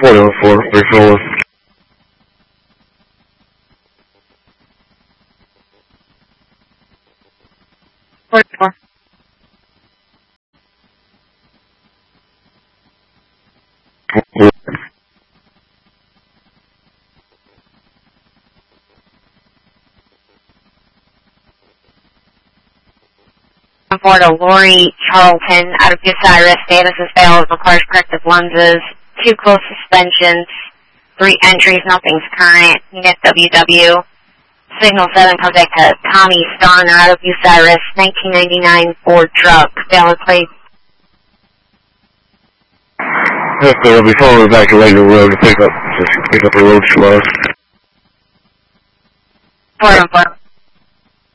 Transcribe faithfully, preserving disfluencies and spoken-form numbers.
four oh four, refuel. four four. Four to Lori Charlton, out of Bucyrus, status is failed, requires corrective lenses, two close suspensions, three entries, nothing's current, unit W W, signal seven, contact to Tommy Starner, out of Bucyrus, nineteen ninety-nine Ford truck, valid plate. Yes, sir, I'll be following back to Ranger Road to pick up, just pick up a road slot. Four and four.